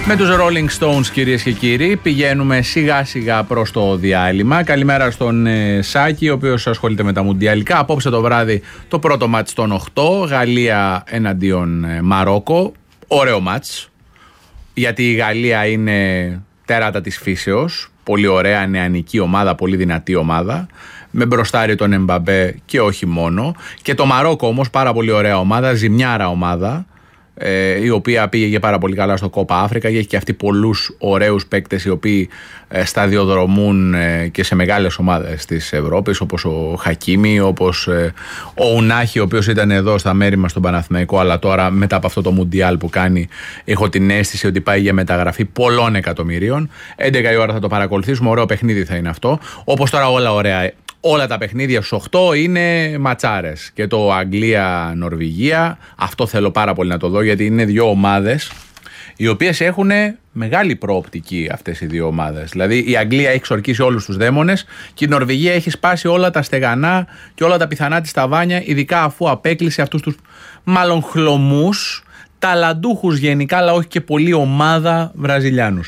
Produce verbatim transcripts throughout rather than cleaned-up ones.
Με τους Rolling Stones, κυρίες και κύριοι, πηγαίνουμε σιγά σιγά προς το διάλειμμα. Καλημέρα στον ε, Σάκη, ο οποίος ασχολείται με τα μουντιαλικά. Απόψε το βράδυ το πρώτο μάτς των οκτώ, Γαλλία εναντίον ε, Μαρόκο. Ωραίο μάτς, γιατί η Γαλλία είναι τέρατα της φύσεως. Πολύ ωραία νεανική ομάδα, πολύ δυνατή ομάδα. Με μπροστάρι τον Εμπαμπέ και όχι μόνο. Και το Μαρόκο όμως πάρα πολύ ωραία ομάδα, ζημιάρα ομάδα. Ε, η οποία πήγε και πάρα πολύ καλά στο Κόπα Αφρικα και έχει και αυτή πολλούς ωραίους παίκτες οι οποίοι ε, σταδιοδρομούν ε, και σε μεγάλες ομάδες της Ευρώπης, όπως ο Χακίμι, όπως ε, ο Ουνάχη, ο οποίος ήταν εδώ στα μέρη μας στον Παναθηναϊκό, αλλά τώρα μετά από αυτό το Μουντιάλ που κάνει έχω την αίσθηση ότι πάει για μεταγραφή πολλών εκατομμυρίων. έντεκα η ώρα θα το παρακολουθήσουμε, ωραίο παιχνίδι θα είναι αυτό, όπως τώρα όλα ωραία. Όλα τα παιχνίδια στους οκτώ είναι ματσάρες. Και το Αγγλία-Νορβηγία, αυτό θέλω πάρα πολύ να το δω, γιατί είναι δύο ομάδες οι οποίες έχουν μεγάλη προοπτική, αυτές οι δύο ομάδες. Δηλαδή η Αγγλία έχει ξορκίσει όλους τους δαίμονες και η Νορβηγία έχει σπάσει όλα τα στεγανά και όλα τα πιθανά της ταβάνια, ειδικά αφού απέκλεισε αυτούς τους μάλλον χλωμούς, ταλαντούχους γενικά, αλλά όχι και πολύ ομάδα Βραζιλιάνους.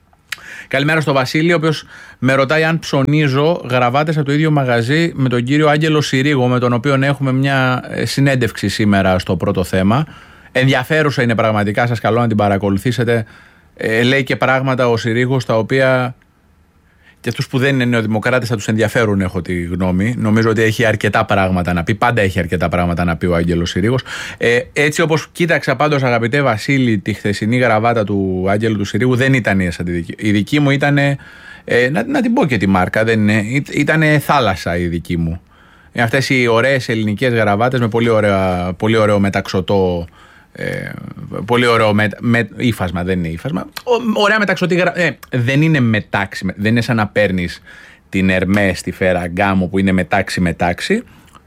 Καλημέρα στο Βασίλη, ο οποίος με ρωτάει αν ψωνίζω γραβάτες από το ίδιο μαγαζί με τον κύριο Άγγελο Συρίγο, με τον οποίο έχουμε μια συνέντευξη σήμερα στο πρώτο θέμα. Ενδιαφέρουσα είναι πραγματικά, σας καλώ να την παρακολουθήσετε. Ε, λέει και πράγματα ο Συρίγος τα οποία και αυτούς που δεν είναι νεοδημοκράτες θα τους ενδιαφέρουν, έχω τη γνώμη. Νομίζω ότι έχει αρκετά πράγματα να πει. Πάντα έχει αρκετά πράγματα να πει ο Άγγελος Συρίγος. Ε, έτσι όπως κοίταξα πάντως, αγαπητέ Βασίλη, τη χθεσινή γραβάτα του Άγγελου του Συρίγου, δεν ήταν σαν τη δική. Η δική μου ήταν. Ε, να, να την πω και τη μάρκα. Δεν είναι. Ήταν θάλασσα η δική μου. Ε, αυτές οι ωραίες ελληνικές γραβάτες με πολύ, ωραία, πολύ ωραίο μεταξωτό. Ε, πολύ ωραίο με, με, ύφασμα, δεν είναι ύφασμα. Ο, ωραία μεταξωτή γρα... ε, δεν είναι μετάξι, δεν είναι σαν να παίρνεις την Ερμέ στη Φεραγκάμο που είναι μετάξι μετάξι.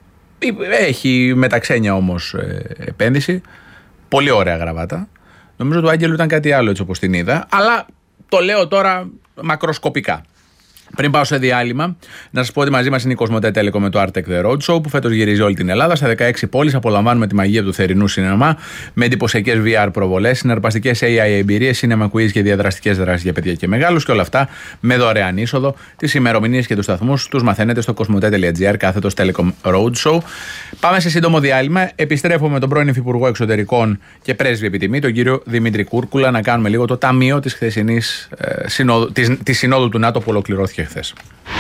Έχει μεταξένια όμως ε, επένδυση. Πολύ ωραία γραβάτα. Νομίζω του Άγγελου ήταν κάτι άλλο έτσι όπως την είδα, αλλά το λέω τώρα μακροσκοπικά. Πριν πάω σε διάλειμμα, να σας πω ότι μαζί μας είναι η Κοσμοτέ Telecom με το Art Tech The Road Show, που φέτος γυρίζει όλη την Ελλάδα. Στα δεκαέξι πόλεις απολαμβάνουμε τη μαγεία του θερινού σινεμά με εντυπωσιακές βι αρ προβολές, συναρπαστικές έι άι εμπειρίες, cinema quiz και διαδραστικές δράσεις για παιδιά και μεγάλους, και όλα αυτά με δωρεάν είσοδο. Τις ημερομηνίες και τους σταθμούς τους μαθαίνετε στο κοσμοτέ.gr κάθετος Telecom Road Show. Πάμε σε σύντομο διάλειμμα. Επιστρέφουμε με τον πρώην Υφυπουργό Εξωτερικών και πρέσβη επιτιμή, τον κύριο Δημήτρη Κούρκουλα, να κάνουμε λίγο το ταμείο της χθεσινής ε, συνόδου, της, της συνόδου του ΝΑΤΟ που ολοκληρώθηκε χθες.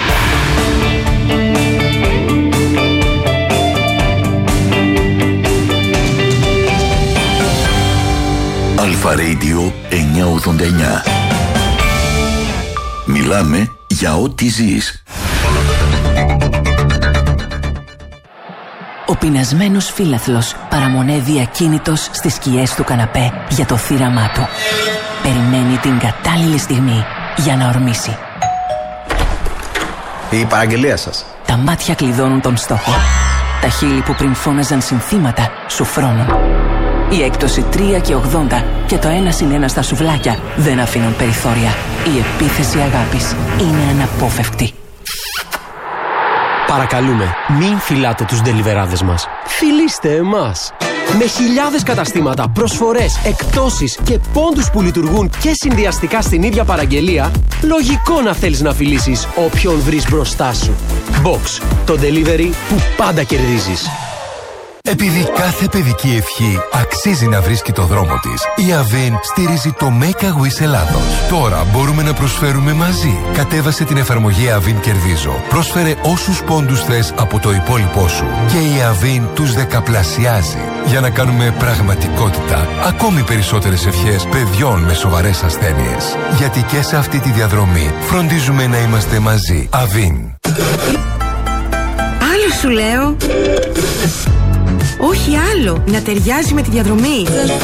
Αλφα Radio εννιακόσια ογδόντα εννιά. Μιλάμε για ό,τι ζεις. Ο πεινασμένος φύλαθλος παραμονεύει ακίνητος στις σκιές του καναπέ για το θύραμά του. Περιμένει την κατάλληλη στιγμή για να ορμήσει. Η παραγγελία σας. Τα μάτια κλειδώνουν τον στόχο. Τα χείλη που πριν φώναζαν συνθήματα σου φρώνουν. Η έκπτωση τρία και ογδόντα και το ένα συν ένα στα σουβλάκια δεν αφήνουν περιθώρια. Η επίθεση αγάπης είναι αναπόφευκτη. Παρακαλούμε, μην φυλάτε τους ντελιβεράδες μας. Φιλήστε εμάς. Με χιλιάδες καταστήματα, προσφορές, εκπτώσεις και πόντους που λειτουργούν και συνδυαστικά στην ίδια παραγγελία, λογικό να θέλεις να φιλήσεις όποιον βρεις μπροστά σου. Box, το delivery που πάντα κερδίζεις. Επειδή κάθε παιδική ευχή αξίζει να βρίσκει το δρόμο της, η Avin στηρίζει το Make a Wish Ελλάδος. Τώρα μπορούμε να προσφέρουμε μαζί. Κατέβασε την εφαρμογή Avin Κερδίζω. Πρόσφερε όσους πόντους θες από το υπόλοιπό σου και η Avin τους δεκαπλασιάζει για να κάνουμε πραγματικότητα ακόμη περισσότερες ευχές παιδιών με σοβαρές ασθένειες. Γιατί και σε αυτή τη διαδρομή φροντίζουμε να είμαστε μαζί. Avin. Άλλο σου λέω. Όχι άλλο, να ταιριάζει με τη διαδρομή.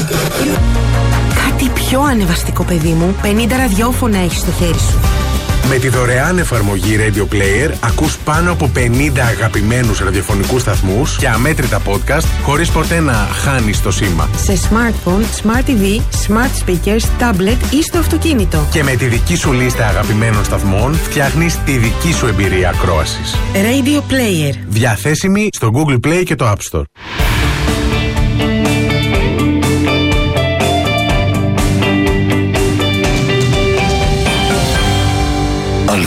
Κάτι πιο ανεβαστικό, παιδί μου. πενήντα ραδιόφωνα έχεις στο χέρι σου. Με τη δωρεάν εφαρμογή Radio Player ακούς πάνω από πενήντα αγαπημένους ραδιοφωνικούς σταθμούς και αμέτρητα podcast χωρίς ποτέ να χάνεις το σήμα. Σε smartphone, smart τι βι, smart speakers, tablet ή στο αυτοκίνητο. Και με τη δική σου λίστα αγαπημένων σταθμών φτιάχνεις τη δική σου εμπειρία ακρόασης. Radio Player. Διαθέσιμη στο Google Play και το App Store.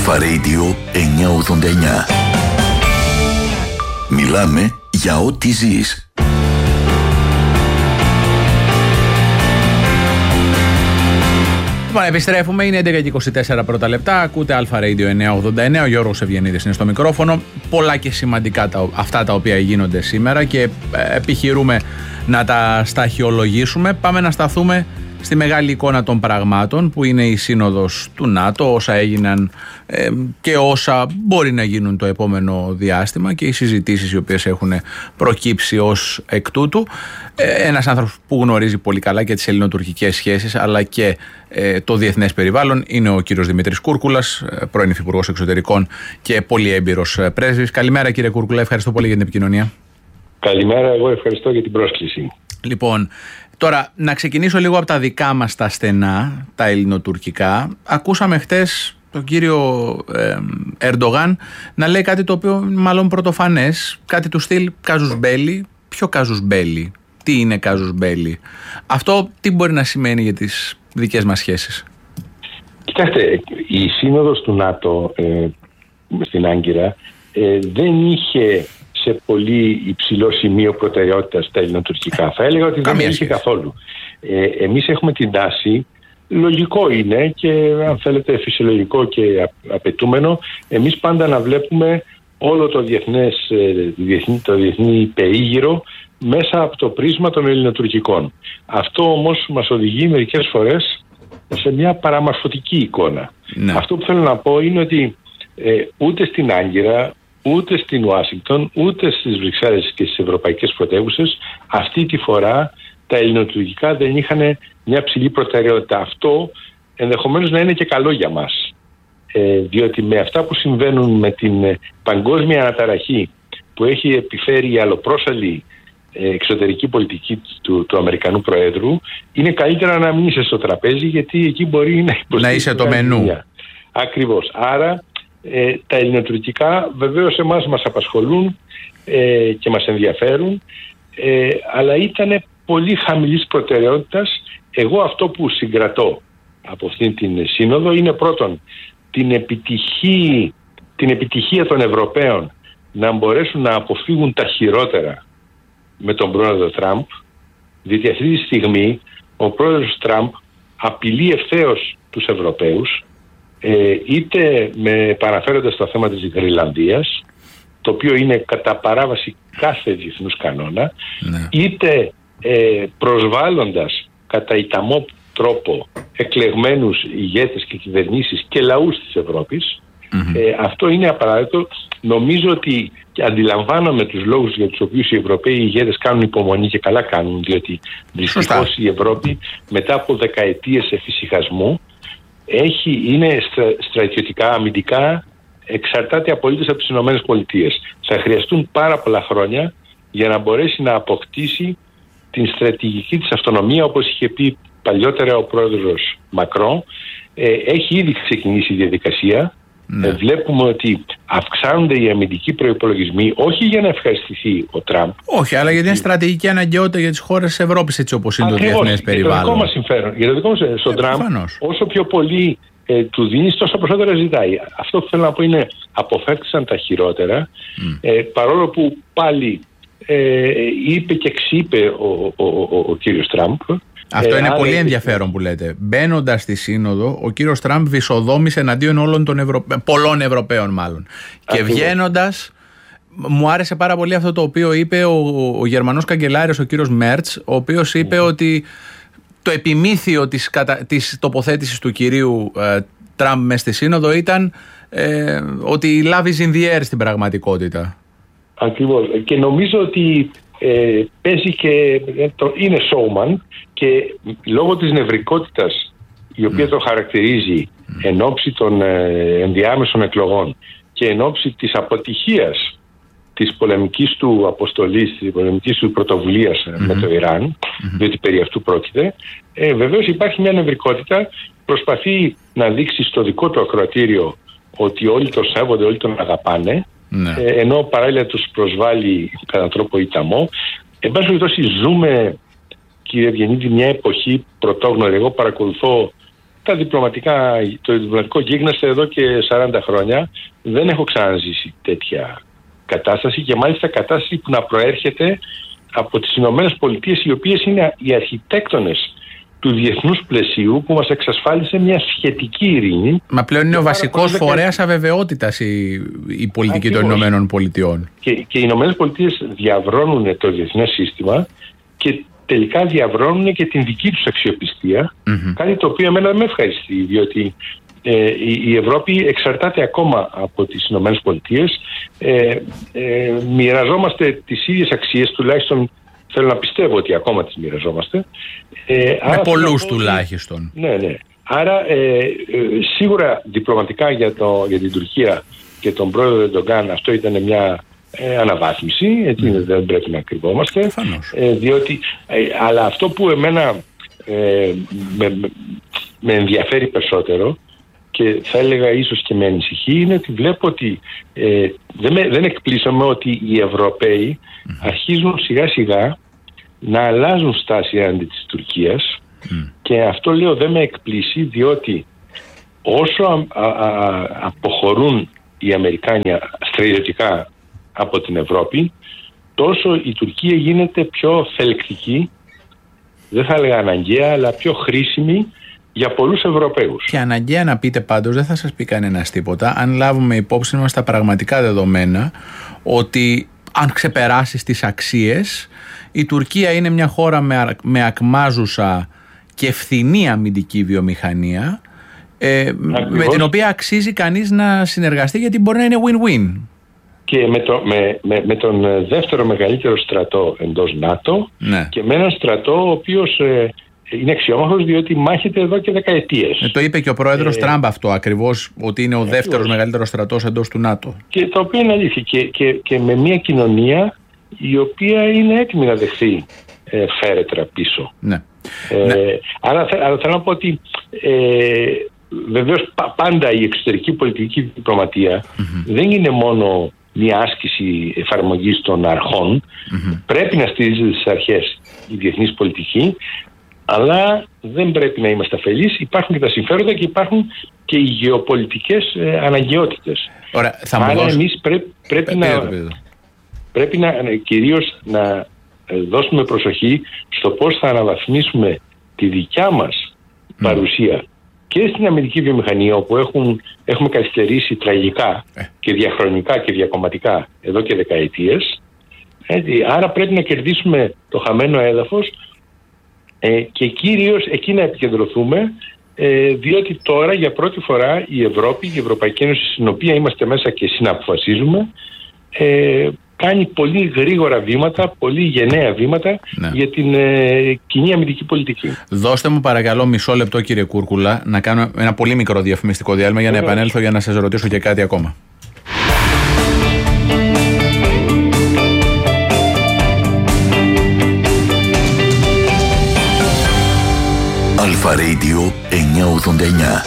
Αλφα Radio εννιακόσια ογδόντα εννιά. Μιλάμε για ό,τι ζεις. Λοιπόν, επιστρέφουμε, είναι έντεκα και είκοσι τέσσερα πρώτα λεπτά. Ακούτε Αλφα Radio εννιακόσια ογδόντα εννέα. Ο Γιώργος Ευγενίδης είναι στο μικρόφωνο. Πολλά και σημαντικά τα, αυτά τα οποία γίνονται σήμερα και ε, επιχειρούμε να τα σταχυολογήσουμε. Πάμε να σταθούμε στη μεγάλη εικόνα των πραγμάτων, που είναι η σύνοδος του ΝΑΤΟ, όσα έγιναν ε, και όσα μπορεί να γίνουν το επόμενο διάστημα και οι συζητήσεις οι οποίες έχουν προκύψει ως εκ τούτου. Ε, ένας άνθρωπος που γνωρίζει πολύ καλά και τις ελληνοτουρκικές σχέσεις αλλά και ε, το διεθνές περιβάλλον είναι ο κύριος Δημήτρης Κούρκουλας, πρώην Υφυπουργός Εξωτερικών και πολύ έμπειρος πρέσβης. Καλημέρα κύριε Κούρκουλα, ευχαριστώ πολύ για την επικοινωνία. Καλημέρα, εγώ ευχαριστώ για την πρόσκληση. Λοιπόν, τώρα να ξεκινήσω λίγο από τα δικά μας τα στενά, τα ελληνοτουρκικά. Ακούσαμε χτες τον κύριο ε, Ερντογάν να λέει κάτι το οποίο μάλλον πρωτοφανές, κάτι του στυλ κάζους μπέλι. Ποιο κάζους μπέλι, τι είναι κάζους μπέλι, αυτό τι μπορεί να σημαίνει για τις δικές μας σχέσεις? Κοιτάξτε, η σύνοδος του ΝΑΤΟ ε, στην Άγκυρα ε, δεν είχε σε πολύ υψηλό σημείο προτεραιότητας στα ελληνοτουρκικά. Θα έλεγα ότι δεν είχε καθόλου. Ε, εμείς έχουμε την τάση, λογικό είναι και αν θέλετε φυσιολογικό και απαιτούμενο, εμείς πάντα να βλέπουμε όλο το διεθνές, διεθνή, το διεθνή περίγυρο μέσα από το πρίσμα των ελληνοτουρκικών. Αυτό όμως μας οδηγεί μερικές φορές σε μια παραμορφωτική εικόνα. Ναι. Αυτό που θέλω να πω είναι ότι ε, ούτε στην Άγκυρα, ούτε στην Ουάσιγκτον, ούτε στις Βρυξέλλες και στις ευρωπαϊκές πρωτεύουσες αυτή τη φορά τα ελληνοτουρκικά δεν είχαν μια ψηλή προτεραιότητα. Αυτό ενδεχομένως να είναι και καλό για μας. Ε, διότι με αυτά που συμβαίνουν με την παγκόσμια αναταραχή που έχει επιφέρει η αλλοπρόσαλη εξωτερική πολιτική του, του Αμερικανού Προέδρου, είναι καλύτερα να μην είσαι στο τραπέζι, γιατί εκεί μπορεί να υποστηρίξει. Να είσαι το μενού. Ακριβώς. Άρα ε, τα ελληνοτουρκικά βεβαίως εμάς μας απασχολούν ε, και μας ενδιαφέρουν, ε, αλλά ήταν πολύ χαμηλής προτεραιότητας. Εγώ αυτό που συγκρατώ από αυτήν την σύνοδο είναι πρώτον την επιτυχία, την επιτυχία των Ευρωπαίων να μπορέσουν να αποφύγουν τα χειρότερα με τον πρόεδρο Τραμπ, διότι αυτή τη στιγμή ο πρόεδρος Τραμπ απειλεί ευθέως τους Ευρωπαίους, ε, είτε με παραφέροντας το θέμα της Γρυλανδίας, το οποίο είναι κατά παράβαση κάθε διεθνούς κανόνα, ναι. είτε ε, προσβάλλοντας κατά ιταμό τρόπο εκλεγμένους ηγέτες και κυβερνήσεις και λαούς της Ευρώπης. Mm-hmm. Ε, αυτό είναι απαράδεκτο. Νομίζω ότι και αντιλαμβάνομαι τους λόγους για τους οποίους οι Ευρωπαίοι ηγέτες κάνουν υπομονή, και καλά κάνουν, διότι δυστυχώς η Ευρώπη μετά από δεκαετίες εφησυχασμού έχει, είναι στρα, στρατιωτικά, αμυντικά εξαρτάται απολύτως από τις Ηνωμένες Πολιτείες. Θα χρειαστούν πάρα πολλά χρόνια για να μπορέσει να αποκτήσει την στρατηγική της αυτονομία, όπως είχε πει παλιότερα ο πρόεδρος Μακρόν. Ε, έχει ήδη ξεκινήσει η διαδικασία. Ναι. Ε, βλέπουμε ότι αυξάνονται οι αμυντικοί προϋπολογισμοί, όχι για να ευχαριστηθεί ο Τραμπ. Όχι, αλλά γιατί είναι στρατηγική αναγκαιότητα για τις χώρες της Ευρώπης, έτσι όπως είναι το διεθνές περιβάλλον. Για το δικό μας συμφέρον. Για το δικό μας, στον ε, Τραμπ, όσο πιο πολύ ε, του δίνεις, τόσο περισσότερα ζητάει. Αυτό που θέλω να πω είναι αποφεύξαν τα χειρότερα, mm. ε, παρόλο που πάλι ε, είπε και ξείπε ο, ο, ο, ο, ο κύριος Τραμπ. Αυτό ε, είναι πολύ ενδιαφέρον που λέτε. Μπαίνοντας στη σύνοδο, ο κύριος Τραμπ βυσοδόμησε εναντίον όλων των Ευρωπαίων, πολλών Ευρωπαίων μάλλον. Και βγαίνοντας, μου άρεσε πάρα πολύ αυτό το οποίο είπε ο, ο Γερμανός καγκελάριος, ο κύριος Μέρτς, ο οποίος είπε mm. ότι το επιμήθειο της, κατα... της τοποθέτησης του κυρίου ε, Τραμπ μες στη σύνοδο ήταν ε, ότι love is in the air στην πραγματικότητα. Ακριβώς. Και νομίζω ότι Ε, παίζει και το, είναι showman, και λόγω της νευρικότητας η οποία mm. το χαρακτηρίζει mm. εν ώψη των ε, ενδιάμεσων εκλογών και εν ώψη της αποτυχίας της πολεμικής του αποστολής, της πολεμικής του πρωτοβουλίας mm-hmm. με το Ιράν, mm-hmm. διότι περί αυτού πρόκειται, ε, βεβαίως υπάρχει μια νευρικότητα, προσπαθεί να δείξει στο δικό του ακροατήριο ότι όλοι τον σέβονται, όλοι τον αγαπάνε, ναι. ε, ενώ παράλληλα τους προσβάλλει κατά τρόπο ιταμό. Εν πάση περιπτώσει, ζούμε, κύριε Ευγενίδη, μια εποχή πρωτόγνωρη. Εγώ παρακολουθώ τα διπλωματικά, το διπλωματικό γίγνεσθε εδώ και σαράντα χρόνια δεν έχω ξαναζήσει τέτοια κατάσταση, και μάλιστα κατάσταση που να προέρχεται από τις Ηνωμένες Πολιτείες, οι οποίες είναι οι αρχιτέκτονες του διεθνούς πλαισίου που μας εξασφάλισε μια σχετική ειρήνη. Μα πλέον είναι ο βασικός φορέας αβεβαιότητας η, η πολιτική Ακριβώς. των Ηνωμένων Πολιτειών. Και, και οι Ηνωμένες Πολιτείες διαβρώνουν το διεθνές σύστημα και τελικά διαβρώνουν και την δική τους αξιοπιστία, mm-hmm. κάτι το οποίο εμένα με ευχαριστεί, διότι ε, η, η Ευρώπη εξαρτάται ακόμα από τις Ηνωμένες Πολιτείες. Ε, ε, μοιραζόμαστε τις ίδιες αξίες, τουλάχιστον θέλω να πιστεύω ότι ακόμα τις μοιραζόμαστε. Ε, με πολλούς τουλάχιστον. Ναι, ναι. Άρα ε, ε, σίγουρα διπλωματικά για, το, για την Τουρκία και τον πρόεδρο Ερντογκάν αυτό ήταν μια ε, αναβάθμιση, έτσι mm. δεν πρέπει να κρυβόμαστε. Ε, διότι, ε, αλλά αυτό που εμένα ε, με, με ενδιαφέρει περισσότερο και θα έλεγα ίσως και με ανησυχεί είναι ότι βλέπω ότι ε, δεν, με, δεν εκπλήσωμαι ότι οι Ευρωπαίοι mm. αρχίζουν σιγά σιγά να αλλάζουν στάση έναντι της Τουρκίας mm. και αυτό λέω δεν με εκπλήσει, διότι όσο α, α, αποχωρούν οι Αμερικάνοι στρατιωτικά από την Ευρώπη, τόσο η Τουρκία γίνεται πιο θελκτική, δεν θα έλεγα αναγκαία, αλλά πιο χρήσιμη για πολλούς Ευρωπαίους. Και αναγκαία να πείτε πάντως, δεν θα σας πει κανένας τίποτα, αν λάβουμε υπόψη μας τα πραγματικά δεδομένα, ότι αν ξεπεράσεις τις αξίες, η Τουρκία είναι μια χώρα με, με ακμάζουσα και φθηνή αμυντική βιομηχανία, ε, με την οποία αξίζει κανείς να συνεργαστεί, γιατί μπορεί να είναι win-win. Και με, το, με, με, με τον δεύτερο μεγαλύτερο στρατό εντός ΝΑΤΟ, ναι. και με έναν στρατό ο οποίος ε, είναι αξιόμαχος διότι μάχεται εδώ και δεκαετίες. Ε, το είπε και ο πρόεδρος ε, Τραμπ αυτό ακριβώς, ότι είναι ο ε, δεύτερος ε, μεγαλύτερος στρατός εντός του ΝΑΤΟ. Και το οποίο είναι αλήθεια. Και, και, και με μια κοινωνία η οποία είναι έτοιμη να δεχθεί ε, φέρετρα πίσω. Ναι. Ε, ναι. Άρα, αλλά θέλω να πω ότι ε, βεβαίως πάντα η εξωτερική πολιτική διπλωματία mm-hmm. δεν είναι μόνο μια άσκηση εφαρμογής των αρχών. Mm-hmm. Πρέπει να στηρίζεται στις αρχές η διεθνής πολιτική, αλλά δεν πρέπει να είμαστε αφελείς. Υπάρχουν και τα συμφέροντα και υπάρχουν και οι γεωπολιτικές ε, αναγκαιότητες. Ωραία, θα Άρα δώσω... εμείς πρέπει, πρέπει, να, πρέπει να κυρίως να δώσουμε προσοχή στο πώς θα αναβαθμίσουμε τη δικιά μας mm. παρουσία και στην αμυντική βιομηχανία, όπου έχουν, έχουμε καθυστερήσει τραγικά ε. και διαχρονικά και διακομματικά εδώ και δεκαετίες. Έτσι, άρα πρέπει να κερδίσουμε το χαμένο έδαφος ε, και κυρίως εκεί να επικεντρωθούμε, ε, διότι τώρα για πρώτη φορά η Ευρώπη, η Ευρωπαϊκή Ένωση, στην οποία είμαστε μέσα και συναποφασίζουμε, ε, κάνει πολύ γρήγορα βήματα, πολύ γενναία βήματα ναι. για την ε, κοινή αμυντική πολιτική. Δώστε μου παρακαλώ μισό λεπτό, κύριε Κούρκουλα, να κάνω ένα πολύ μικρό διαφημιστικό διάλειμμα για να Βέβαια. επανέλθω για να σας ρωτήσω και κάτι ακόμα. Αλφα Radio εννιακόσια ογδόντα εννιά.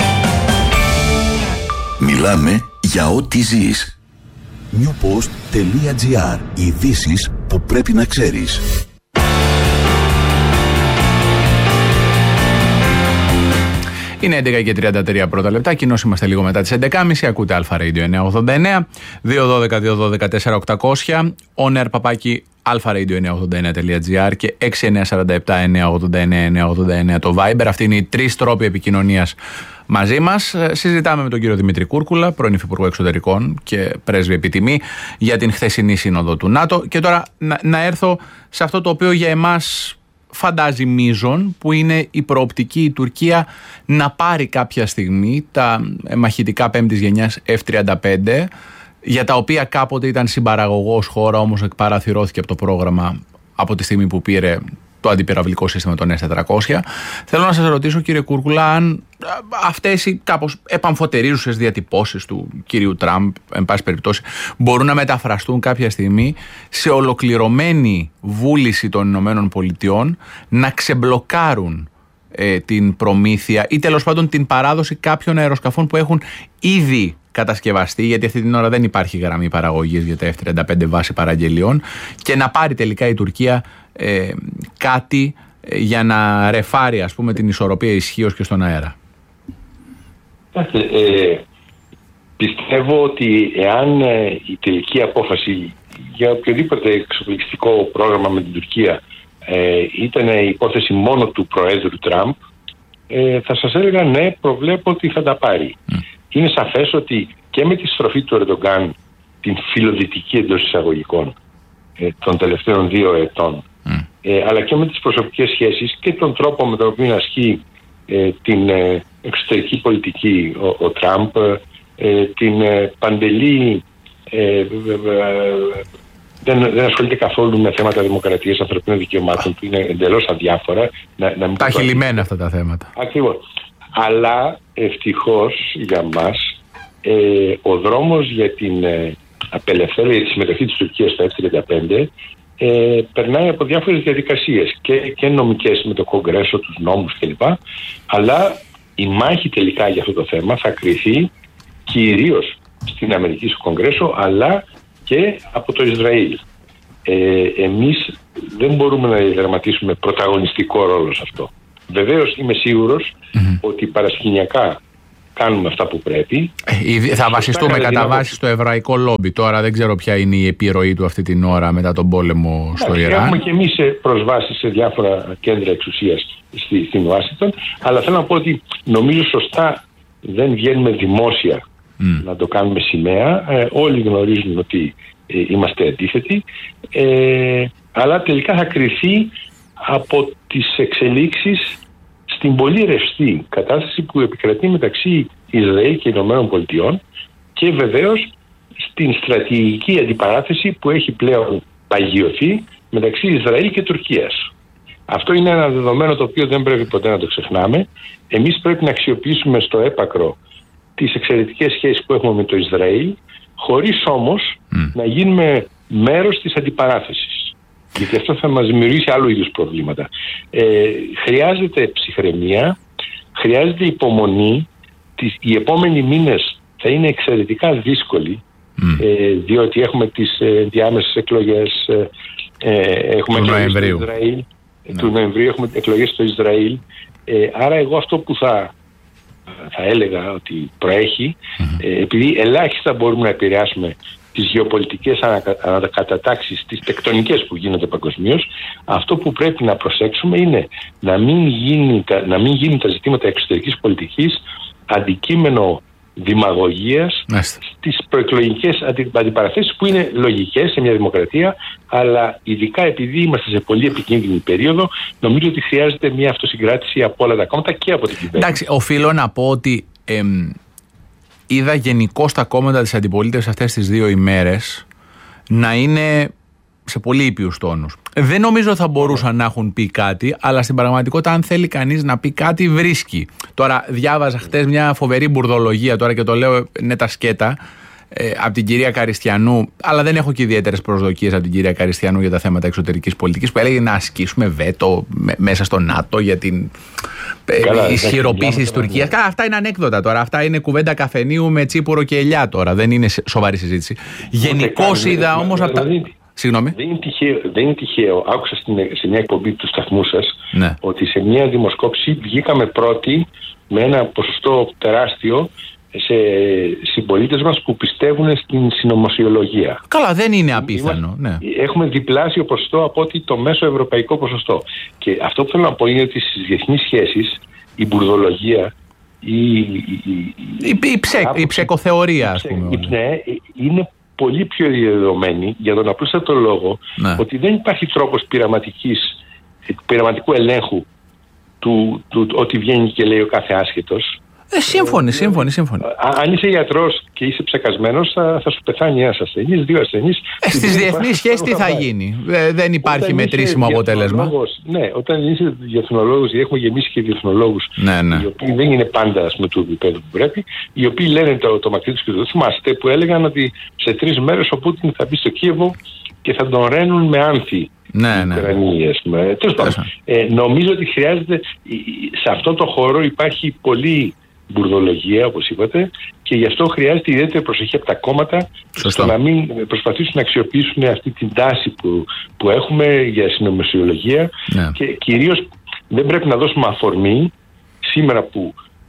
Μιλάμε για ό,τι ζεις. newpost.gr. Ειδήσεις που πρέπει να ξέρεις. Είναι έντεκα και τριάντα τρία πρώτα λεπτά. Κοινώς είμαστε λίγο μετά τις έντεκα και μισή. Ακούτε Αλφα Radio εννιακόσια ογδόντα εννέα. δύο ένα δύο δύο ένα δύο τέσσερα οκτώ μηδέν. On air παπάκι αλφα ρέιντιο εννιακόσια ογδόντα εννέα τελεία τζι άρ και έξι εννιά τέσσερα επτά εννιακόσια ογδόντα εννέα εννιακόσια ογδόντα εννέα το Viber. Αυτοί είναι οι τρεις τρόποι επικοινωνίας μαζί μας. Συζητάμε με τον κύριο Δημήτρη Κούρκουλα, πρώην Υφυπουργό Εξωτερικών και πρέσβη επιτιμή, για την χθεσινή σύνοδο του ΝΑΤΟ. Και τώρα να, να έρθω σε αυτό το οποίο για εμάς φαντάζει μείζον, που είναι η προοπτική η Τουρκία να πάρει κάποια στιγμή τα μαχητικά πέμπτης γενιάς εφ τριάντα πέντε, για τα οποία κάποτε ήταν συμπαραγωγός χώρα, όμως εκπαραθυρώθηκε από το πρόγραμμα από τη στιγμή που πήρε το αντιπυραυλικό σύστημα των ες τετρακόσια. Θέλω να σας ρωτήσω, κύριε Κούρκουλα, αν αυτές οι κάπως επαμφωτερίζουσες διατυπώσεις του κυρίου Τραμπ, εν πάση περιπτώσει, μπορούν να μεταφραστούν κάποια στιγμή σε ολοκληρωμένη βούληση των Ηνωμένων Πολιτειών να ξεμπλοκάρουν ε, την προμήθεια ή τέλος πάντων την παράδοση κάποιων αεροσκαφών που έχουν ήδη κατασκευαστεί, γιατί αυτή την ώρα δεν υπάρχει γραμμή παραγωγής για τα εφ τριάντα πέντε βάση παραγγελιών, και να πάρει τελικά η Τουρκία ε, κάτι ε, για να ρεφάρει, ας πούμε, την ισορροπία ισχύως και στον αέρα. Ε, πιστεύω ότι εάν ε, η τελική απόφαση για οποιοδήποτε εξοπλιστικό πρόγραμμα με την Τουρκία ε, ήταν η υπόθεση μόνο του Προέδρου Τραμπ, ε, θα σας έλεγα ναι, προβλέπω ότι θα τα πάρει. Mm. Είναι σαφές ότι και με τη στροφή του Ερντογκάν, την φιλοδυτική εντός εισαγωγικών ε, των τελευταίων δύο ετών, mm. ε, αλλά και με τις προσωπικές σχέσεις και τον τρόπο με τον οποίο ασκεί ε, την ε, εξωτερική πολιτική ο, ο Τραμπ, ε, την ε, παντελή ε, ε, δεν, δεν ασχολείται καθόλου με θέματα δημοκρατίας, ανθρωπίνων δικαιωμάτων, που είναι εντελώς αδιάφορα. Να, να τα έχει λυμμένα αυτά τα θέματα. Ακριβώς. Αλλά ευτυχώς για μας ε, ο δρόμος για την ε, απελευθέρωση, για τη συμμετοχή της Τουρκίας στο εφ τριάντα πέντε ε, περνάει από διάφορες διαδικασίες και, και νομικές με το Κογκρέσο, τους νόμους κλπ. Αλλά η μάχη τελικά για αυτό το θέμα θα κριθεί κυρίως στην Αμερική στο Κογκρέσο, αλλά και από το Ισραήλ. Ε, εμείς δεν μπορούμε να διαδραματίσουμε πρωταγωνιστικό ρόλο σε αυτό. Βεβαίως είμαι σίγουρος mm-hmm. ότι παρασκηνιακά κάνουμε αυτά που πρέπει. Ε, θα βασιστούμε κατά βάση στο εβραϊκό λόμπι. Τώρα δεν ξέρω ποια είναι η επιρροή του αυτή την ώρα μετά τον πόλεμο στο yeah, Ιράν. Έχουμε και εμείς προσβάσεις σε διάφορα κέντρα εξουσίας στη, στην Ουάσιγκτον, αλλά θέλω να πω ότι νομίζω σωστά δεν βγαίνουμε δημόσια mm. να το κάνουμε σημαία. Ε, όλοι γνωρίζουν ότι ε, είμαστε αντίθετοι, ε, αλλά τελικά θα κριθεί από τις εξελίξεις στην πολύ ρευστή κατάσταση που επικρατεί μεταξύ Ισραήλ και Ηνωμένων Πολιτειών και βεβαίως στην στρατηγική αντιπαράθεση που έχει πλέον παγιωθεί μεταξύ Ισραήλ και Τουρκίας. Αυτό είναι ένα δεδομένο το οποίο δεν πρέπει ποτέ να το ξεχνάμε. Εμείς πρέπει να αξιοποιήσουμε στο έπακρο τις εξαιρετικές σχέσεις που έχουμε με το Ισραήλ, χωρίς όμως mm. να γίνουμε μέρος της αντιπαράθεσης. Γιατί αυτό θα μας δημιουργήσει άλλου είδους προβλήματα. Ε, χρειάζεται ψυχραιμία, χρειάζεται υπομονή. Τις, οι επόμενοι μήνες θα είναι εξαιρετικά δύσκολοι, mm. ε, διότι έχουμε τις ε, διάμεσες εκλογές, ε, έχουμε του εκλογές Νοεμβρίου. στο Ισραήλ, ναι. του Νοεμβρίου έχουμε εκλογές στο Ισραήλ. Ε, άρα εγώ αυτό που θα, θα έλεγα ότι προέχει, mm-hmm. ε, επειδή ελάχιστα μπορούμε να επηρεάσουμε τις γεωπολιτικές ανακατατάξεις, τις τεκτονικές που γίνονται παγκοσμίως, αυτό που πρέπει να προσέξουμε είναι να μην, γίνει, να μην γίνουν τα ζητήματα εξωτερικής πολιτικής αντικείμενο δημαγωγίας στις προεκλογικές αντιπαραθέσεις που είναι λογικές σε μια δημοκρατία, αλλά ειδικά επειδή είμαστε σε πολύ επικίνδυνη περίοδο, νομίζω ότι χρειάζεται μια αυτοσυγκράτηση από όλα τα κόμματα και από την κυβέρνηση. Εντάξει, οφείλω να πω ότι εμ, είδα γενικώς τα κόμματα της αντιπολίτευσης αυτές τις δύο ημέρες να είναι σε πολύ ήπιους τόνους. Δεν νομίζω θα μπορούσαν να έχουν πει κάτι, αλλά στην πραγματικότητα αν θέλει κανείς να πει κάτι βρίσκει. Τώρα διάβαζα χτες μια φοβερή μπουρδολογία, τώρα και το λέω είναι τα σκέτα, ε, από την κυρία Καριστιανού, αλλά δεν έχω και ιδιαίτερες προσδοκίες από την κυρία Καριστιανού για τα θέματα εξωτερικής πολιτικής, που έλεγε να ασκήσουμε βέτο με, μέσα στο ΝΑΤΟ για την ε, ισχυροποίηση της Τουρκίας. Καλά, αυτά είναι ανέκδοτα τώρα. Αυτά είναι κουβέντα καφενείου με τσίπουρο και ελιά τώρα. Δεν είναι σοβαρή συζήτηση. Γενικώς είδα όμως από τα. Συγγνώμη. Δεν είναι τυχαίο, δεν είναι τυχαίο. Άκουσα στην, σε μια εκπομπή του σταθμού σας, ναι, ότι σε μια δημοσκόπηση βγήκαμε πρώτοι με ένα ποσοστό τεράστιο σε συμπολίτες μας που πιστεύουν στην συνωμοσιολογία. Καλά, δεν είναι απίθανο. Ναι. Έχουμε διπλάσιο ποσοστό από ότι το μέσο ευρωπαϊκό ποσοστό. Και αυτό που θέλω να πω είναι ότι στις διεθνείς σχέσεις η μπουρδολογία, η, η, η, η, η, ψε, η ψεκοθεωρία, ας πούμε. Η, ναι, είναι πολύ πιο διαδεδομένη για τον απλούστατο λόγο, ναι, ότι δεν υπάρχει τρόπος πειραματικής, πειραματικού ελέγχου του, του, του ότι βγαίνει και λέει ο κάθε άσχετος. Ε, σύμφωνοι, σύμφωνοι, σύμφωνοι. Αν είσαι γιατρός και είσαι ψεκασμένος, θα, θα σου πεθάνει ένας ασθενής, δύο ασθενείς. Ε, στις διεθνείς σχέσεις τι θα γίνει. Ε, δεν υπάρχει όταν μετρήσιμο αποτέλεσμα. Ναι, όταν είσαι διεθνολόγος, γιατί έχουμε γεμίσει και διεθνολόγους, ναι, ναι, οι οποίοι δεν είναι πάντα με το επίπεδο που πρέπει, οι οποίοι λένε το, το μακρύ τους και το θυμάστε, που έλεγαν ότι σε τρεις μέρες ο Πούτιν θα μπει στο Κίεβο και θα τον ραίνουν με άνθη. Ναι, ναι. Τέλος πάντων, ε, νομίζω ότι χρειάζεται, σε αυτό το χώρο υπάρχει πολύ μπουρδολογία, όπως είπατε, και γι' αυτό χρειάζεται ιδιαίτερη προσοχή από τα κόμματα, ώστε να μην προσπαθήσουν να αξιοποιήσουν αυτή την τάση που, που έχουμε για συνωμοσιολογία, ναι, και κυρίως δεν πρέπει να δώσουμε αφορμή σήμερα που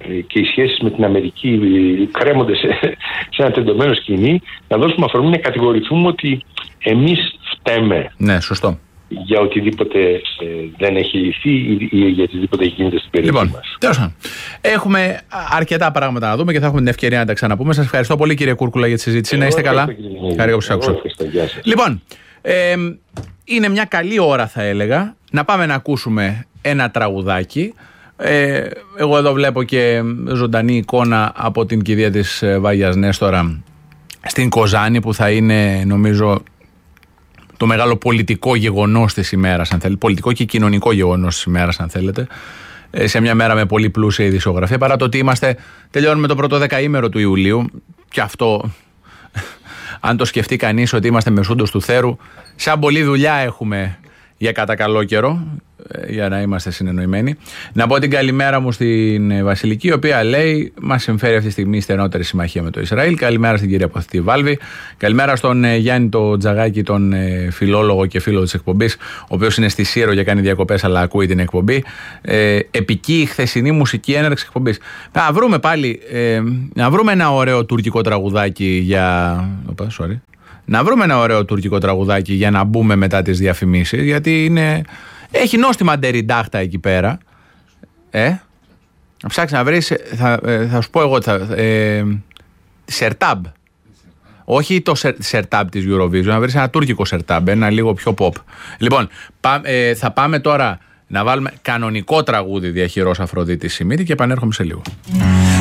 και οι σχέσεις με την Αμερική κρέμονται σε, σε ένα τεντωμένο σκηνή, να δώσουμε αφορμή να κατηγορηθούμε ότι εμείς φταίμε. Ναι, σωστό. Για οτιδήποτε ε, δεν έχει λυθεί ή, ή για οτιδήποτε γίνεται στην περιοχή λοιπόν, μας. Τέλος πάντων. Έχουμε αρκετά πράγματα να δούμε και θα έχουμε την ευκαιρία να τα ξαναπούμε. Σας ευχαριστώ πολύ, κύριε Κούρκουλα, για τη συζήτηση. Εγώ να είστε καλά. Χάρηκα που σας άκουσα. Λοιπόν, ε, είναι μια καλή ώρα, θα έλεγα, να πάμε να ακούσουμε ένα τραγουδάκι. Ε, εγώ εδώ βλέπω και ζωντανή εικόνα από την κηδεία της Βάγιας Νέστορα στην Κοζάνη, που θα είναι, νομίζω, το μεγάλο πολιτικό γεγονός της ημέρας, αν θέλετε, πολιτικό και κοινωνικό γεγονός της ημέρας, αν θέλετε, σε μια μέρα με πολύ πλούσια ειδησιογραφία, παρά το ότι είμαστε, τελειώνουμε το πρώτο δεκαήμερο του Ιουλίου, και αυτό, αν το σκεφτεί κανείς, ότι είμαστε μεσούντος του θέρου, σαν πολλή δουλειά έχουμε για κατά καλό καιρό, για να είμαστε συνεννοημένοι. Να πω την καλημέρα μου στην Βασιλική, η οποία λέει μας συμφέρει αυτή τη στιγμή η στενότερη συμμαχία με το Ισραήλ. Καλημέρα στην κυρία Αποθητή Βάλβη. Καλημέρα στον ε, Γιάννη το Τζαγάκη, τον ε, φιλόλογο και φίλο της εκπομπής, ο οποίος είναι στη Σύρο και κάνει διακοπές, αλλά ακούει την εκπομπή. Ε, επική η χθεσινή μουσική έναρξη εκπομπής. Να βρούμε πάλι, ε, να βρούμε ένα ωραίο τουρκικό τραγουδάκι για... Οπα, sorry. Να βρούμε ένα ωραίο τουρκικό τραγουδάκι για να μπούμε μετά τις διαφημίσεις, γιατί είναι... Έχει νόστιμα ντεριντάχτα εκεί πέρα. Ε, να ψάξεις να βρεις, θα, θα σου πω εγώ, θα, ε, Σερτάμπ. Όχι το Σερτάμπ της Eurovision, να βρεις ένα τουρκικό Σερτάμπ, ένα λίγο πιο pop. Λοιπόν, πά, ε, θα πάμε τώρα να βάλουμε κανονικό τραγούδι Διαχειρός Αφροδίτης Σιμίτη και επανέρχομαι σε λίγο.